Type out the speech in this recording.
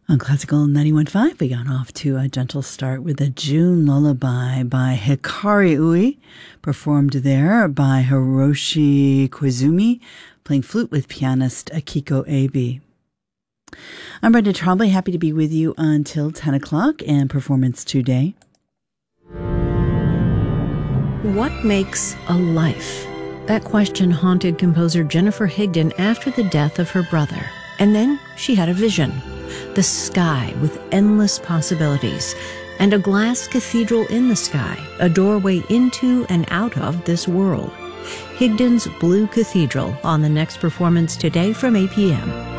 On Classical 91.5, we got off to a gentle start with a June Lullaby by Hikari Ui, performed there by Hiroshi Koizumi, playing flute with pianist Akiko Abe. I'm Brenda Trombley, happy to be with you until 10 o'clock and Performance Today. What makes a life? That question haunted composer Jennifer Higdon after the death of her brother. And then she had a vision. The sky with endless possibilities, and a glass cathedral in the sky, a doorway into and out of this world. Higdon's Blue Cathedral on the next Performance Today from 8 p.m.